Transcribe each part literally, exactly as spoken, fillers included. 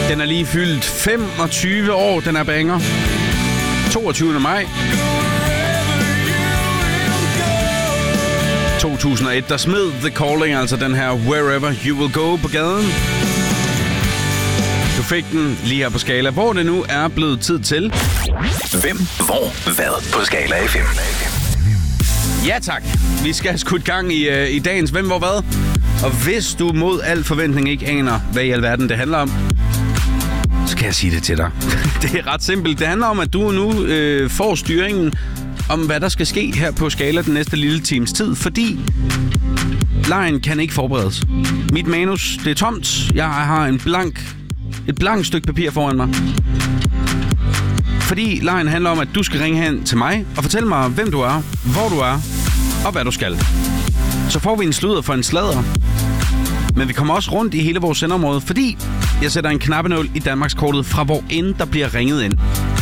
Den er lige fyldt femogtyve år, den er banger. toogtyvende maj to tusind og et, der smed The Calling, altså den her Wherever You Will Go på gaden. Du fik den lige her på Skala, hvor det nu er blevet tid til... Hvem, hvor, hvad på Skala F M? Ja tak, vi skal have skudt gang i, uh, i dagens Hvem, hvor, hvad. Og hvis du mod al forventning ikke aner, hvad i alverden det handler om, så kan jeg sige det til dig. Det er ret simpelt. Det handler om, at du nu øh, får styringen om, hvad der skal ske her på Skala den næste lille times tid, fordi legen kan ikke forberedes. Mit manus, det er tomt. Jeg har en blank, et blankt stykke papir foran mig. Fordi legen handler om, at du skal ringe hen til mig og fortælle mig, hvem du er, hvor du er og hvad du skal. Så får vi en sludder for en sladder. Men vi kommer også rundt i hele vores sendeområde, fordi jeg sætter en knappenål i Danmarkskortet fra hvor end der bliver ringet ind.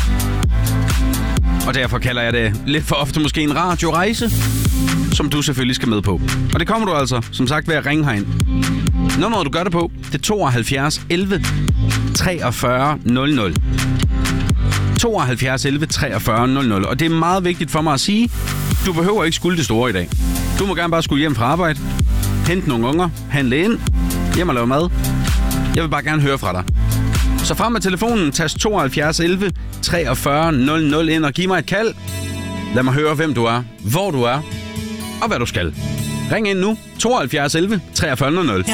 Og derfor kalder jeg det lidt for ofte måske en radiorejse, som du selvfølgelig skal med på. Og det kommer du altså, som sagt, ved at ringe herind. Nummeret du gør det på, det er tooghalvfjerds elleve treogfyrre nul nul. tooghalvfjerds elleve treogfyrre nul nul. Og det er meget vigtigt for mig at sige, du behøver ikke skulle det store i dag. Du må gerne bare skulle hjem fra arbejde, hente nogle unger, handle ind, hjem og lave mad. Jeg vil bare gerne høre fra dig. Så frem med telefonen, tast tooghalvfjerds elleve treogfyrre nul nul ind og giv mig et kald. Lad mig høre, hvem du er, hvor du er og hvad du skal. Ring ind nu, tooghalvfjerds elleve treogfyrre nul nul.